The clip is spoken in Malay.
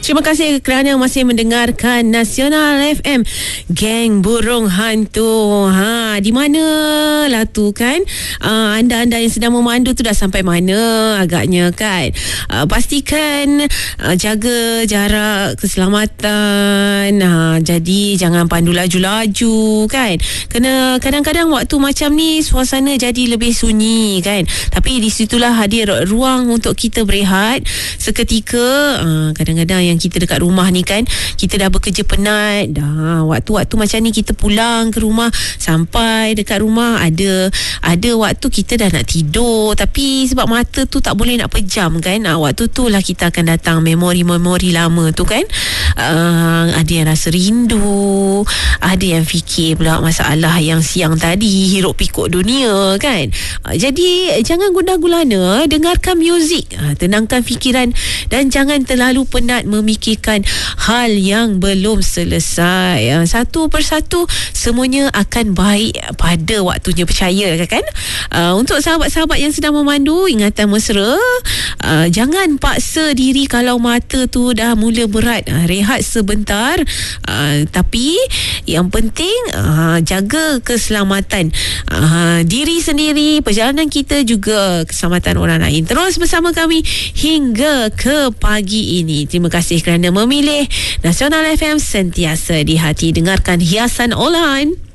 Terima kasih kerana masih mendengarkan Nasional FM. Geng Burung Hantu. Di mana lah tu kan? Anda-anda yang sedang memandu tu dah sampai mana agaknya kan? Pastikan jaga jarak keselamatan. Jadi jangan pandu laju-laju kan? Kena kadang-kadang waktu macam ni suasana jadi lebih sunyi kan? Tapi di situlah hadir ruang untuk kita berehat seketika. Kadang-kadang yang kita dekat rumah ni kan, kita dah bekerja penat dah, waktu-waktu macam ni kita pulang ke rumah, sampai dekat rumah ada waktu kita dah nak tidur, tapi sebab mata tu tak boleh nak pejam kan, waktu tu lah kita akan datang memori-memori lama tu kan. Ada yang rasa rindu, ada yang fikir pula masalah yang siang tadi, hiruk pikuk dunia kan. Jadi jangan gundah gulana, dengarkan muzik, tenangkan fikiran dan jangan terlalu penat memikirkan hal yang belum selesai. Satu persatu semuanya akan baik pada waktunya, percaya kan? Untuk sahabat-sahabat yang sedang memandu, ingatan mesra, jangan paksa diri kalau mata tu dah mula berat. Rehat sebentar, tapi yang penting jaga keselamatan diri sendiri, perjalanan kita, juga keselamatan orang lain. Terus bersama kami hingga ke pagi ini. Terima kasih kerana memilih Nasional FM, sentiasa di hati. Dengarkan Hiasan Online.